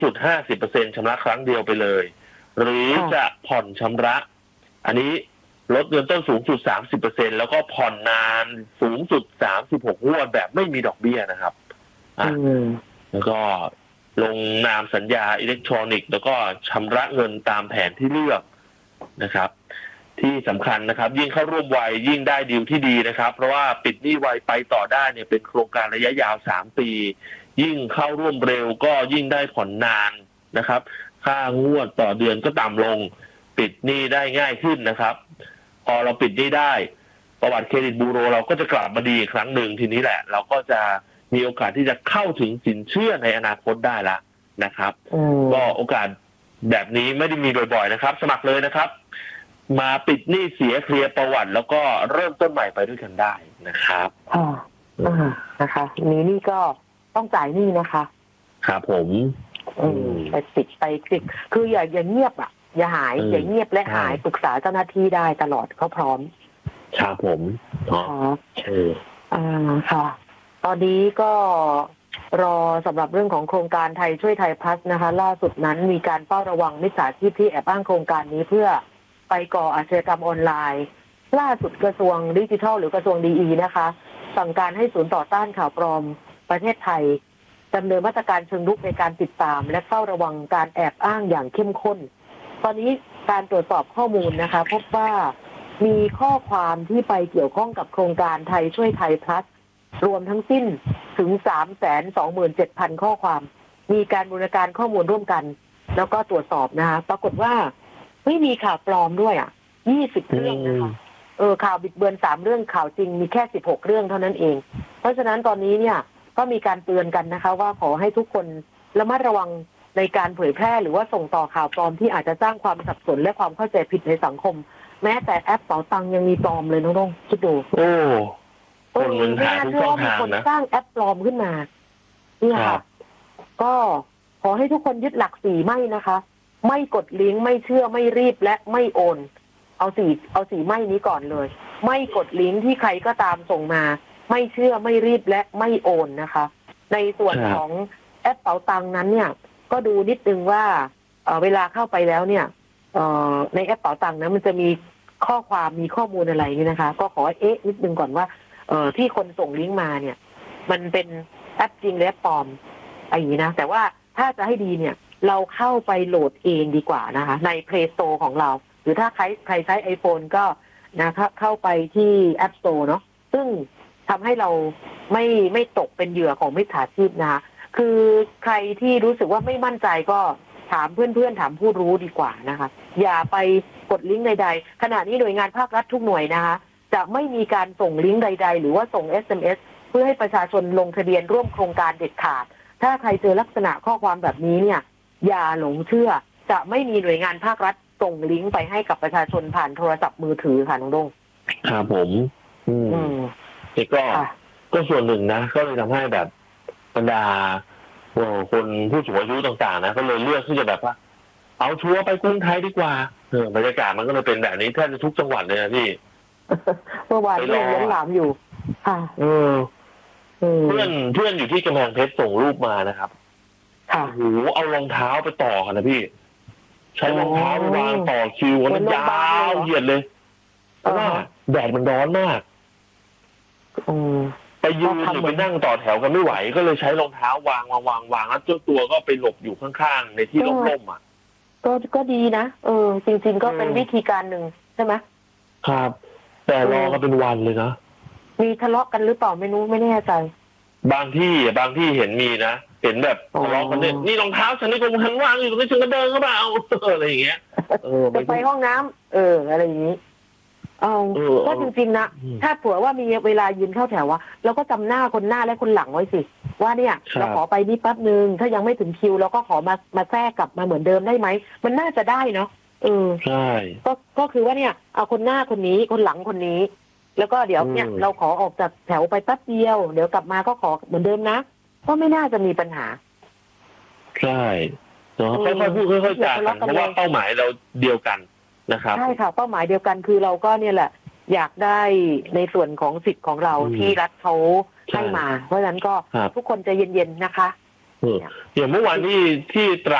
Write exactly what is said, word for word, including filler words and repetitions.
จุดห้าสิบเปอร์เซ็นต์ชำระครั้งเดียวไปเลยหรือจะผ่อนชำระอันนี้ลดเงินต้นสูงสุด สามสิบเปอร์เซ็นต์ แล้วก็ผ่อนนานสูงสุดสามสิบหกงวดแบบไม่มีดอกเบี้ยนะครับอ่ะแล้วก็ลงนามสัญญาอิเล็กทรอนิกส์แล้วก็ชำระเงินตามแผนที่เลือกนะครับที่สำคัญนะครับยิ่งเข้าร่วมไวยิ่งได้ดีลที่ดีนะครับเพราะว่าปิดหนี้ไวไปต่อได้เนี่ยเป็นโครงการระยะยาวสามปียิ่งเข้าร่วมเร็วก็ยิ่งได้ผ่อนนานนะครับค่างวดต่อเดือนก็ต่ำลงปิดหนี้ได้ง่ายขึ้นนะครับพอเราปิดหนี้ได้ประวัติเครดิตบูโรเราก็จะกลับมาดีอีกครั้งหนึ่งทีนี้แหละเราก็จะมีโอกาสที่จะเข้าถึงสินเชื่อในอนาคตได้ละนะครับก็โอกาสแบบนี้ไม่ได้มีบ่อยๆนะครับสมัครเลยนะครับมาปิดหนี้เสียเคลียร์ประวัติแล้วก็เริ่มต้นใหม่ไปด้วยกันได้นะครับอ่านะคะนี้นี่ก็ต้องจ่ายหนี้นะคะครับผมอืมไปปิดไปปิดคืออย่าอย่าเงียบอ่ะอย่าหายอย่าเงียบและหายปรึกษาเจ้าหน้าที่ได้ตลอดเขาพร้อมครับผมครับอ่าค่ะตอนนี้ก็รอสำหรับเรื่องของโครงการไทยช่วยไทยพลัสนะคะล่าสุดนั้นมีการเฝ้าระวังมิจฉาชีพที่แอบอ้างโครงการนี้เพื่อไปก่ออาชญากรรมออนไลน์ล่าสุดกระทรวงดิจิทัลหรือกระทรวงดีอีนะคะสั่งการให้ศูนย์ต่อต้านข่าวปลอมประเทศไทยดำเนินมาตรการเชิงรุกในการติดตามและเฝ้าระวังการแอบอ้างอย่างเข้มข้นตอนนี้การตรวจสอบข้อมูลนะคะพบว่ามีข้อความที่ไปเกี่ยวข้องกับโครงการไทยช่วยไทยพลัสรวมทั้งสิ้นถึง สามแสนสองหมื่นเจ็ดพัน ข้อความมีการบูรณาการข้อมูลร่วมกันแล้วก็ตรวจสอบนะคะปรากฏว่าไม่มีข่าวปลอมด้วยอ่ะยี่สิบเรื่องนะคะเออข่าวบิดเบือนสามเรื่องข่าวจริงมีแค่สิบหกเรื่องเท่านั้นเองเพราะฉะนั้นตอนนี้เนี่ยก็มีการเตือนกันนะคะว่าขอให้ทุกคนระมัดระวังในการเผยแพร่หรือว่าส่งต่อข่าวปลอมที่อาจจะสร้างความสับสนและความเข้าใจผิดในสังคมแม้แต่แอปเป๋าตังยังมีปลอมเลยน้องๆคิดดูโอ้คนมันหาทุกช่องทางนะมีคนสร้างแอปปลอมขึ้นมาเนี่ยค่ะก็ขอให้ทุกคนยึดหลักสี่ไม่นะคะไม่กดลิงก์ไม่เชื่อไม่รีบและไม่โอนเอาสี่เอาสี่ไม่นี้ก่อนเลยไม่กดลิงก์ที่ใครก็ตามส่งมาไม่เชื่อไม่รีบและไม่โอนนะคะในส่วนของแอปเป๋าตังนั้นเนี่ยก็ดูนิดนึงว่าเอ่อเวลาเข้าไปแล้วเนี่ยเอ่อในแอปเป๋าตังนั้นมันจะมีข้อความมีข้อมูลอะไรนี่นะคะก็ขอเอ๊ะนิดนึงก่อนว่าเอ่อที่คนส่งลิงก์มาเนี่ยมันเป็นแอปจริงหรือแอปปลอมอะไรอย่างนี้นะแต่ว่าถ้าจะให้ดีเนี่ยเราเข้าไปโหลดเองดีกว่านะคะใน Play Store ของเราหรือถ้าใครใครใช้ iPhone ก็นะคะเข้าไปที่ App Store เนาะซึ่งทำให้เราไม่ไม่ตกเป็นเหยื่อของมิจฉาชีพนะคะคือใครที่รู้สึกว่าไม่มั่นใจก็ถามเพื่อนๆถามผู้รู้ดีกว่านะคะอย่าไปกดลิงก์ใดๆขณะนี้หน่วยงานภาครัฐทุกหน่วยนะคะจะไม่มีการส่งลิงก์ใดๆหรือว่าส่ง เอส เอ็ม เอส เพื่อให้ประชาชนลงทะเบียนร่วมโครงการเด็ดขาดถ้าใครเจอลักษณะข้อความแบบนี้เนี่ยอย่าหลงเชื่อจะไม่มีหน่วยงานภาครัฐส่งลิงก์ไปให้กับประชาชนผ่านโทรศัพท์มือถือค่ะน้องดงครับผมอืมนี่ก็ก็ส่วนหนึ่งนะก็เลยทำให้แบบบรรดาคนผู้สูงอายุต่างๆนะก็เลยเลือกที่จะแบบว่าเอาชัวร์ไปกรุงไทยดีกว่าเออบรรยากาศมันก็เลยเป็นแบบนี้แทบจะทุกจังหวัดเลยนะพี่เมื่อวานเลี้ยงหลามอยู่ค่ะเออเพื่อนเพื่อนอยู่ที่กำแพงเพชรส่งรูปมานะครับค่ะโอ้โหเอารองเท้าไปต่อกันนะพี่ใช้รองเท้าวางต่อคิวกันยาวเหยียดเลยเพราะว่าแดดมันร้อนมากไปยืนหรือไปนั่งต่อแถวกันไม่ไหวก็เลยใช้รองเท้าวางวางวางวางแล้วเจ้าตัวก็ไปหลบอยู่ข้างๆในที่ร่มๆอ่ะก็ก็ดีนะเออจริงๆก็เป็นวิธีการหนึ่งใช่ไหมครับแต่รอกันเป็นวันเลยนะมีทะเลาะกันหรือเปล่าไม่รู้ไม่แน่ใจบางที่บางที่เห็นมีนะเห็นแบบทะเลาะกันเนี่ยนี่รองเท้าฉันนี่ก็ฉันวางอยู่ตรงนี้ฉันก็เดินเข้ามาเอาอะไรอย่างเงี้ยเออไปห้องน้ำเอออะไรอย่างนี้เอาก็จริงๆนะถ้าเผื่อว่ามีเวลายืนเข้าแถวว่าเราก็จำหน้าคนหน้าและคนหลังไว้สิว่าเนี่ยเราขอไปนี่แป๊บนึงถ้ายังไม่ถึงคิวเราก็ขอมามาแทรกกลับมาเหมือนเดิมได้ไหมมันน่าจะได้เนาะเออใช่ก็ก็คือว่าเนี่ยเอาคนหน้าคนนี้คนหลังคนนี้แล้วก็เดี๋ยวเนี่ยเราขอออกจากแถวไปแป๊บเดียวเดี๋ยวกลับมาก็ขอเหมือนเดิมนะก็ไม่น่าจะมีปัญหาใช่เนาะค่อยๆพูดค่อยๆจากันเพราะว่าเป้าหมายเราเดียวกันนะครับใช่ค่ะเป้าหมายเดียวกันคือเราก็เนี่ยแหละอยากได้ในส่วนของสิทธิ์ของเราที่รัฐเขาให้มาเพราะฉะนั้นก็ทุกคนใจเย็นๆนะคะอย่างเมื่อวานที่ที่ตรา